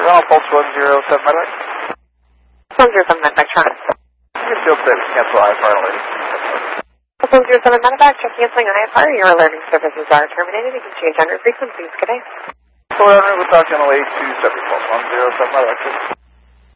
Pulse 107 Medevac. 107 Medevac, Toronto. You can field service cancel IFR alert. 107 Medevac, check canceling IFR. Your alerting services are terminated. You can change on your frequencies. Good day. Hello, we'll talk on the way to 7 Pulse 107 Medevac.